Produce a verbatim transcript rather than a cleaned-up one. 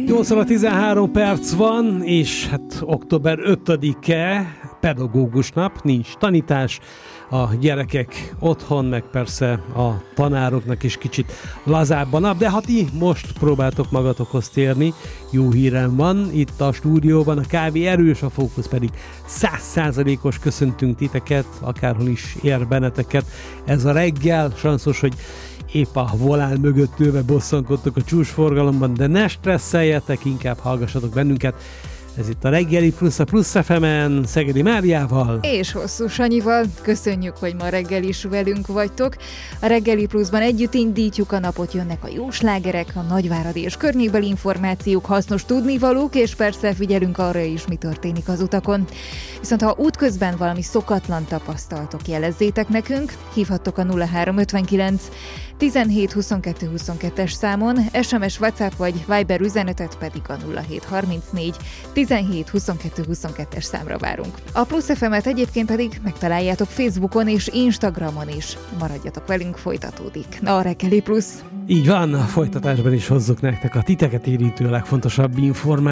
nyolc óra tizenhárom perc van, és hát október ötödike, pedagógus nap, nincs tanítás, a gyerekek otthon, meg persze a tanároknak is kicsit lazább a nap, de ha ti most próbáltok magatokhoz térni, jó hírem van, itt a stúdióban a kávé erős, a fókusz pedig száz százalékos, köszöntünk titeket, akárhol is ér benneteket ez a reggel, sanszos, hogy épp a volán mögött ülve bosszankodtok a csúcsforgalomban, de ne stresszeljetek, inkább hallgassatok bennünket. Ez itt a Reggeli Plusz a Plusz ef emen, Szegedi Máriával. És Hosszú Sanyival. Köszönjük, hogy ma reggel is velünk vagytok. A Reggeli Pluszban együtt indítjuk a napot, jönnek a jó slágerek, a nagyváradi és környékbeli információk, hasznos tudnivalók, és persze figyelünk arra is, mi történik az utakon. Viszont ha útközben valami szokatlan tapasztaltok, jelezzétek nekünk, hívhattok a nulla három ötvenkilenc tizenhét huszonkettő huszonkettes számon, es em es, WhatsApp vagy Viber üzenetet pedig a nulla hét harmincnégy tizenhét huszonkettő huszonkettes számra várunk. A Plusz ef emet egyébként pedig megtaláljátok Facebookon és Instagramon is. Maradjatok velünk, folytatódik a Reggeli Plusz. Így van, a folytatásban is hozzuk nektek a titeket érintő legfontosabb információt.